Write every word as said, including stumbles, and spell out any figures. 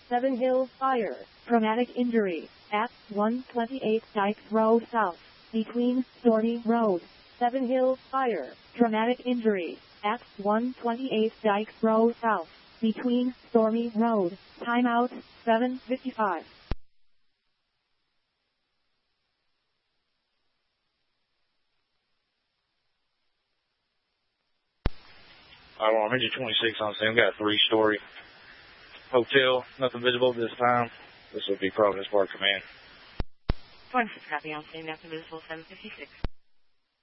Seven Hills Fire. Traumatic injury at one twenty-eight Dykes Road South, between Stormy Road. Seven Hills Fire. Traumatic injury at one twenty-eight Dykes Road South, between Stormy Road. Timeout, seven fifty-five. I want Ranger twenty-six on scene. We got a three-story hotel. Nothing visible this time. This will be Providence Park Command. twenty-six copy on scene. Nothing visible. seven fifty-six.